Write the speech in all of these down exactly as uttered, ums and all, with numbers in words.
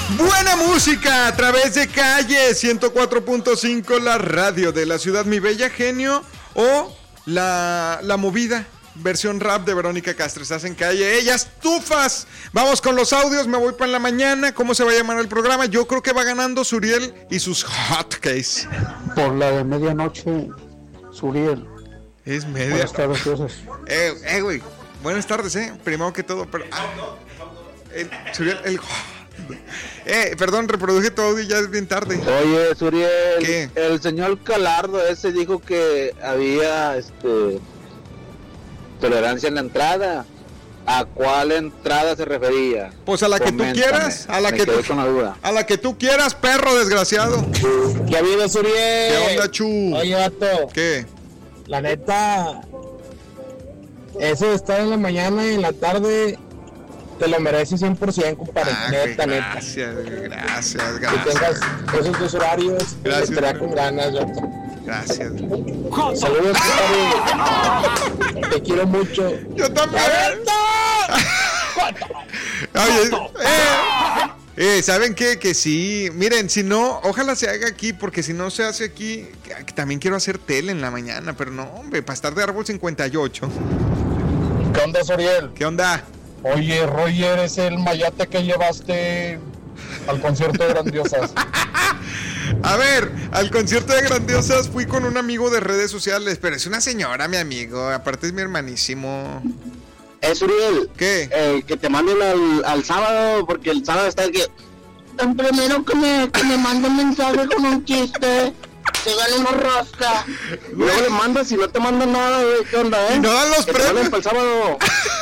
Buena música a través de Calle ciento cuatro punto cinco, la radio de la ciudad, mi bella genio, o la, la movida, versión rap de Verónica Castro. Estás en Calle, ellas tufas. Vamos con los audios, me voy para la mañana. ¿Cómo se va a llamar el programa? Yo creo que va ganando Suriel y sus hotcakes. Por la de medianoche, Suriel. Es media. Buenas tardes, Dioses. Eh, eh, güey. Buenas tardes, eh. Primero que todo, pero. Ah, el, Suriel, el. Eh, perdón, reproduje tu audio, ya es bien tarde. Oye, Suriel, ¿qué? El señor Calardo ese dijo que había este tolerancia en la entrada. ¿A cuál entrada se refería? Pues a la que Coméntame, tú quieras, a la me que quedé tú, con la duda. a la que tú quieras, perro desgraciado. ¿Qué ha habido, Suriel? ¿Qué onda, Chu? Oye, vato. ¿Qué? La neta, eso de estar en la mañana y en la tarde te lo mereces cien por ciento, compadre. Ah, neta, gracias, neta. gracias, Que gracias. tengas esos dos horarios, Gracias, te trae bro. con ganas, vato. Gracias. Saludos, compadre. Te quiero mucho. Yo también. Oye, eh, eh, ¿saben qué? Que sí. Miren, si no, ojalá se haga aquí, porque si no se hace aquí, que también quiero hacer tele en la mañana, pero no, hombre, para estar de árbol cincuenta y ocho. ¿Qué onda, Suriel? ¿Qué onda? Oye, Roger, es el mayate que llevaste al concierto de Grandiosas. A ver, al concierto de Grandiosas fui con un amigo de redes sociales, pero es una señora, mi amigo, aparte es mi hermanísimo. Eh, Suriel, ¿Qué? Eh, que te manden al, al sábado, porque el sábado está el que... El primero que me, que me mande un mensaje con un chiste, se gana una rosca. Luego le mandas y no te mandan nada, güey, ¿qué onda, eh? Y no dan los que premios. te manden para el sábado.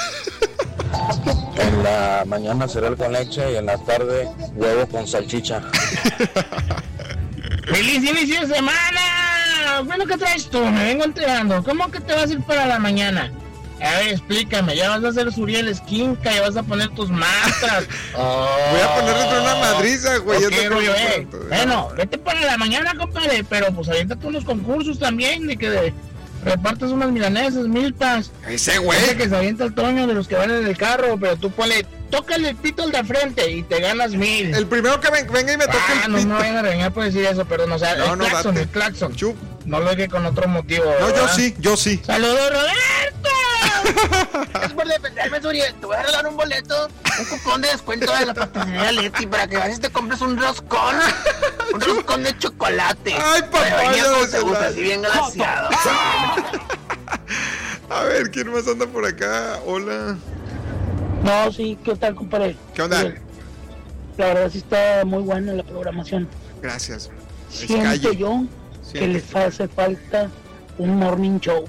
En la mañana cereal con leche y en la tarde huevo con salchicha. ¡Feliz inicio de semana! Bueno, ¿qué traes tú? Me vengo enterando. ¿Cómo que te vas a ir para la mañana? A ver, explícame. Ya vas a hacer Suriel Esquinca, ya vas a poner tus mastras. Oh. Voy a ponerle una madriza, güey. Ok, rollo, eh. Bueno, vete para la mañana, compadre. Pero pues aviéntate unos concursos también de que de, repartas unas milanesas, milpas. Ese güey. Ese que se avienta el Toño de los que van en el carro, pero tú ponle, tócale el pito al de frente y te ganas mil. El primero que ven, venga y me toque ah, el no pito. me vayan a regañar por decir eso, perdón, o sea, No, el no, claxon, date. el claxon. Chup. No lo dije con otro motivo, No, ¿verdad? yo sí, yo sí. ¡Saludos, Roberto! Gracias por defenderme, Suriel. Te voy a regalar un boleto, un cupón de descuento de la pastelería Leti para que vayas y te compres un roscón. Un roscón de chocolate. Ay, papá, Pero venía ya como de te gusta, celular. así bien glaseado. A ver, ¿quién más anda por acá? Hola. No, sí, ¿qué tal, compadre? ¿Qué onda? Bien. La verdad sí está muy buena la programación. Gracias. Es Siento calle. yo Siento. que les hace falta un morning show.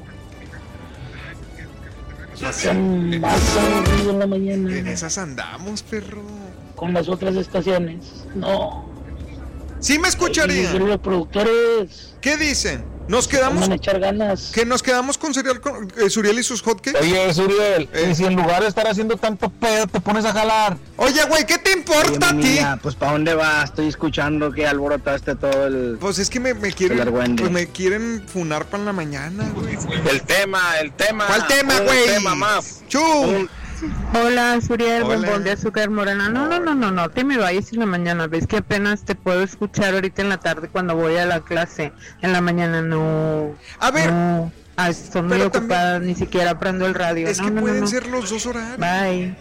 Están más aburrido en la mañana En esas andamos, perro. con las otras estaciones. No. Sí me Y escucharían. los productores ¿Qué dicen? Nos quedamos. van a echar ganas. Que nos quedamos con cereal con eh, Suriel y sus hotcakes. Oye, Suriel, Eh. y si en lugar de estar haciendo tanto pedo te pones a jalar. Oye, güey, ¿qué te importa a ti? Pues ¿para dónde vas? Estoy escuchando que alborotaste todo el... Pues es que me, me El quieren. argüende. Pues me quieren funar para la mañana, güey. El tema, el tema. ¿Cuál tema, Un güey? tema más. Chu. Un- Hola, Suriel, Hola. bombón de azúcar morena. No, no, no, no, no te me vayas en la mañana. Ves que apenas te puedo escuchar ahorita en la tarde cuando voy a la clase. En la mañana no. A ver. No. Ay, estoy muy Pero ocupada, ni siquiera prendo el radio. Es no, que no, pueden no, no. ser los dos horarios. Bye.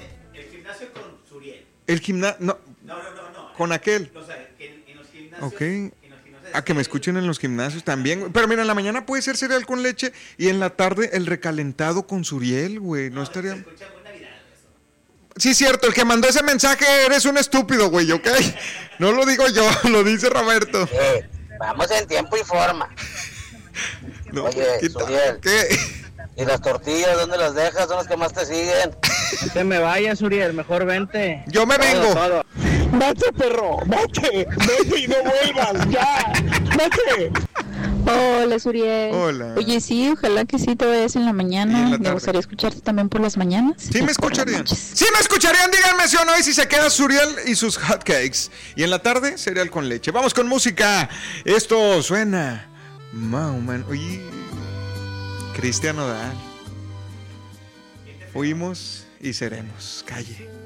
El gimnasio. No. No, no, no, no. Con aquel. O sea, que en, en los gimnasios. Ok. En los gimnasios A que me escuchen en los gimnasios también, güey. Pero mira, en la mañana puede ser cereal con leche y en la tarde el recalentado con Suriel, güey. No estaría. se escucha muy Navidad eso. Sí, cierto, el que mandó ese mensaje eres un estúpido, güey, ¿ok? No lo digo yo, lo dice Roberto. Eh, vamos en tiempo y forma. No, Oye, quita- Suriel. ¿qué? ¿Y las tortillas dónde las dejas? Son las que más te siguen. No te me vayas, Suriel, mejor vente. Yo me vengo. Todo. ¡Vete, perro! ¡Vete! ¡Vete y no vuelvas! ¡Ya! ¡Vete! Hola, Suriel. Hola. Oye, sí, ojalá que sí te vayas en la Y en mañana. la Me tarde. gustaría escucharte también por las mañanas. Sí y me por las escucharían. noches. Sí me escucharían, díganme si o no, y si se queda Suriel y sus hotcakes. Y en la tarde, cereal con leche. Vamos con música. Esto suena. Mau, man. Oye. Cristian Nodal. Fuimos y seremos. Calle.